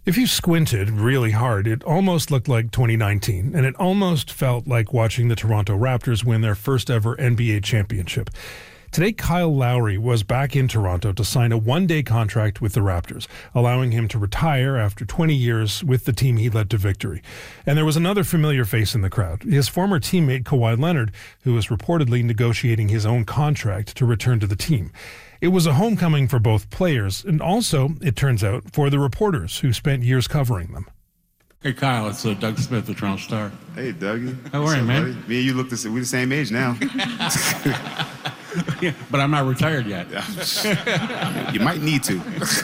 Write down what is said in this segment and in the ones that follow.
If you squinted really hard, it almost looked like 2019, and it almost felt like watching the Toronto Raptors win their first ever NBA championship. Today, Kyle Lowry was back in Toronto to sign a one-day contract with the Raptors, allowing him to retire after 20 years with the team he led to victory. And there was another familiar face in the crowd, his former teammate Kawhi Leonard, who was reportedly negotiating his own contract to return to the team. It was a homecoming for both players, and also, it turns out, for the reporters who spent years covering them. Hey, Kyle, it's Doug Smith, the Toronto Star. Hey, Dougie. How are you, man? Buddy? Me and you look we're the same age now. Yeah, but I'm not retired yet. You might need to.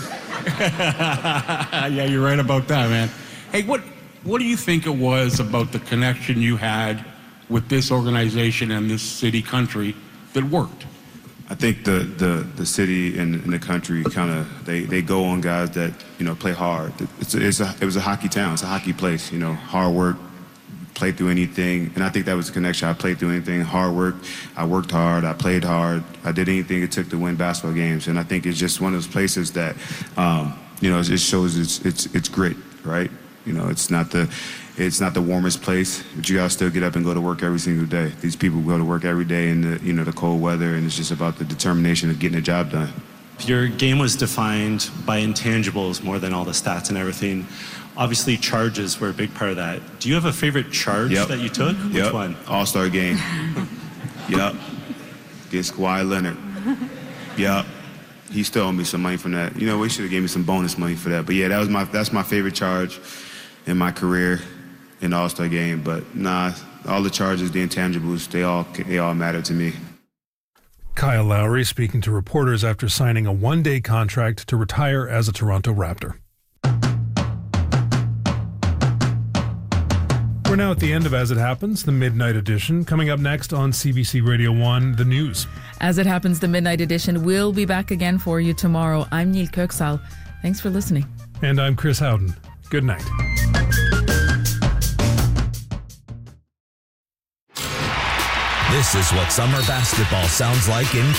Yeah, you're right about that, man. Hey, what do you think it was about the connection you had with this organization and this city country that worked? I think the city and the country kind of they go on guys that play hard. It was a hockey town. It's a hockey place. Hard work, play through anything, and I think that was the connection. I played through anything. Hard work. I worked hard. I played hard. I did anything it took to win basketball games, and I think it's just one of those places that it shows it's grit, right? It's not the warmest place, but you gotta still get up and go to work every single day. These people go to work every day in the cold weather, and it's just about the determination of getting the job done. Your game was defined by intangibles more than all the stats and everything. Obviously, charges were a big part of that. Do you have a favorite charge that you took? Which one? All-Star game. Yep. Against Kawhi Leonard. Yep. He still owed me some money from that. We should have gave me some bonus money for that. But yeah, that's my favorite charge in my career in the All-Star game. But nah, all the charges, the intangibles, they all matter to me. Kyle Lowry speaking to reporters after signing a one-day contract to retire as a Toronto Raptor. We're now at the end of As It Happens, the Midnight Edition. Coming up next on CBC Radio 1, the news. As It Happens, the Midnight Edition will be back again for you tomorrow. I'm Neil Kirksall. Thanks for listening. And I'm Chris Howden. Good night. This is what summer basketball sounds like in